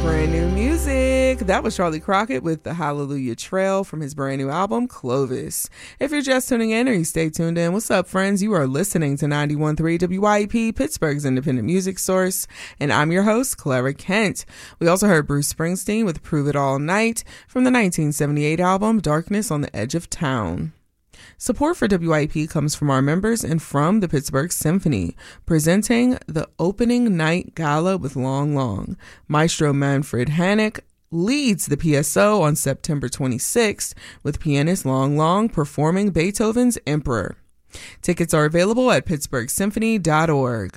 brand new music. That was Charlie Crockett with the Hallelujah Trail from his brand new album, Clovis. If you're just tuning in or you stay tuned in, what's up, friends? You are listening to 91.3 WYEP, Pittsburgh's independent music source, and I'm your host, Clara Kent. We also heard Bruce Springsteen with Prove It All Night from the 1978 album, Darkness on the Edge of Town. Support for WIP comes from our members and from the Pittsburgh Symphony, presenting the opening night gala with Long Long. Maestro Manfred Hannock leads the PSO on September 26th with pianist Long Long performing Beethoven's Emperor. Tickets are available at pittsburghsymphony.org.